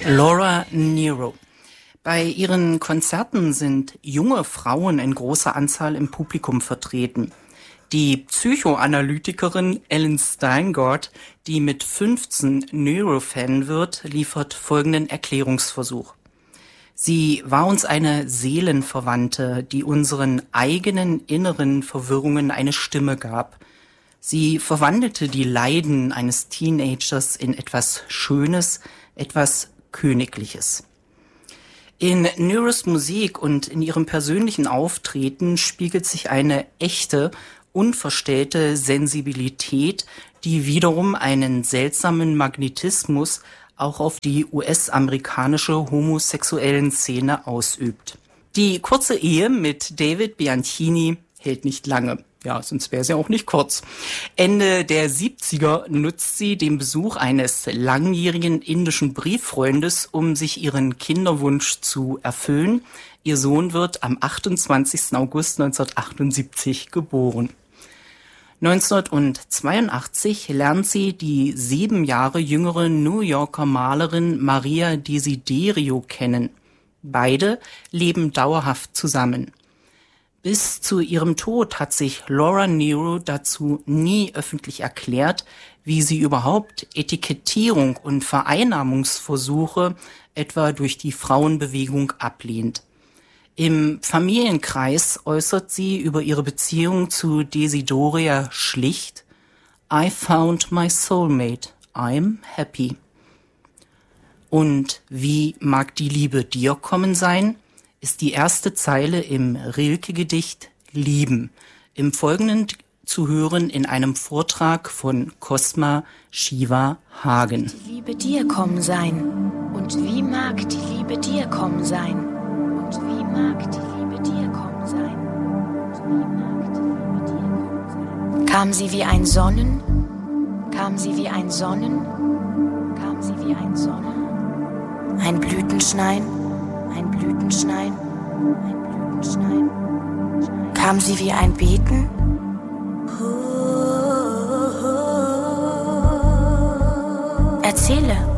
Laura Nyro. Bei ihren Konzerten sind junge Frauen in großer Anzahl im Publikum vertreten. Die Psychoanalytikerin Ellen Steingart, die mit 15 Nyro-Fan wird, liefert folgenden Erklärungsversuch. Sie war uns eine Seelenverwandte, die unseren eigenen inneren Verwirrungen eine Stimme gab. Sie verwandelte die Leiden eines Teenagers in etwas Schönes, etwas Königliches. In Nyros Musik und in ihrem persönlichen Auftreten spiegelt sich eine echte, unverstellte Sensibilität, die wiederum einen seltsamen Magnetismus auch auf die US-amerikanische homosexuellen Szene ausübt. Die kurze Ehe mit David Bianchini hält nicht lange. Ja, sonst wäre sie auch nicht kurz. Ende der 70er nutzt sie den Besuch eines langjährigen indischen Brieffreundes, um sich ihren Kinderwunsch zu erfüllen. Ihr Sohn wird am 28. August 1978 geboren. 1982 lernt sie die 7 Jahre jüngere New Yorker Malerin Maria Desiderio kennen. Beide leben dauerhaft zusammen. Bis zu ihrem Tod hat sich Laura Nyro dazu nie öffentlich erklärt, wie sie überhaupt Etikettierung und Vereinnahmungsversuche etwa durch die Frauenbewegung ablehnt. Im Familienkreis äußert sie über ihre Beziehung zu Desideria schlicht: I found my soulmate, I'm happy. Und wie mag die Liebe dir kommen sein, ist die erste Zeile im Rilke-Gedicht Lieben, im Folgenden zu hören in einem Vortrag von Cosma Shiva Hagen. Die Liebe dir kommen sein, und wie mag die Liebe dir kommen sein, und wie mag die Liebe dir kommen sein, und wie mag die Liebe dir kommen sein. Kam sie wie ein Sonnen, kam sie wie ein Sonnen, kam sie wie ein Sonnen, ein Blütenschnein, ein Blütenschnein, ein Blütenschnein. Kam sie wie ein Beten? Erzähle.